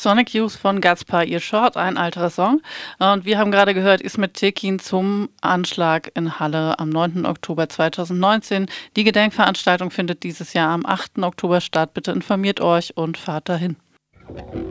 Sonic Youth von Gaspar Ihr Short, ein alterer Song. Und wir haben gerade gehört Ismet Tekin zum Anschlag in Halle am 9. Oktober 2019. Die Gedenkveranstaltung findet dieses Jahr am 8. Oktober statt. Bitte informiert euch und fahrt dahin.